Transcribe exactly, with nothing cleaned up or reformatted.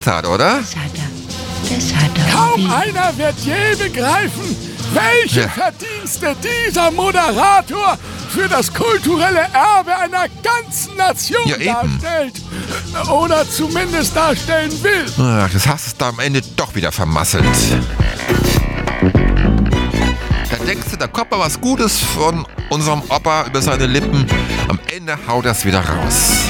hat, oder? Das hat er. Das hat er. Kaum Wie? einer wird je begreifen, welche Ja. Verdienste dieser Moderator für das kulturelle Erbe einer ganzen Nation Ja, eben. darstellt. Oder zumindest darstellen will. Ach, das hast du da am Ende doch wieder vermasselt. Da denkst du, da kommt mal was Gutes von unserem Opa über seine Lippen. Am Ende haut er es wieder raus.